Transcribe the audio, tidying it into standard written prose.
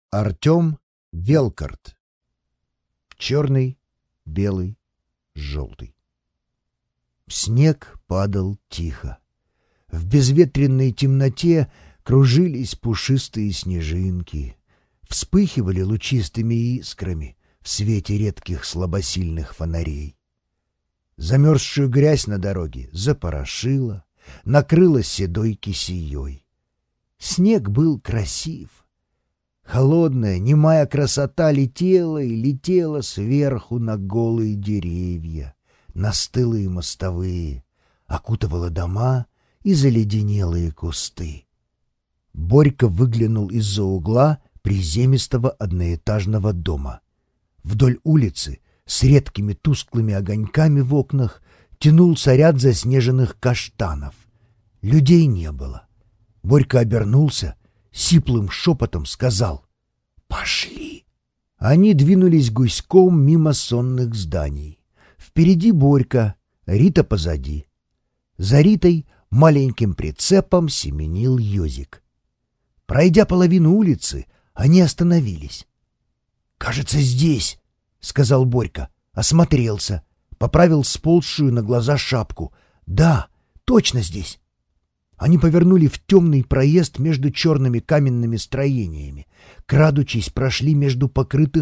Артем Велкарт. Черный, белый, желтый. Снег падал тихо. В безветренной темноте кружились пушистые снежинки, вспыхивали лучистыми искрами в свете редких слабосильных фонарей. Замерзшую грязь на дороге запорошила, накрыла седой кисеей. Снег был красив. Холодная, немая красота летела и летела сверху на голые деревья, на стылые мостовые, окутывала дома и заледенелые кусты. Борька выглянул из-за угла приземистого одноэтажного дома. Вдоль улицы с редкими тусклыми огоньками в окнах тянулся ряд заснеженных каштанов. Людей не было. Борька обернулся, сиплым шепотом сказал: «Пошли!» Они двинулись гуськом мимо сонных зданий. Впереди Борька, Рита позади. За Ритой маленьким прицепом семенил Ёзик. Пройдя половину улицы, они остановились. «Кажется, здесь», — сказал Борька, осмотрелся, поправил сползшую на глаза шапку. «Да, точно здесь». Они повернули в темный проезд между черными каменными строениями, крадучись, прошли между покрытых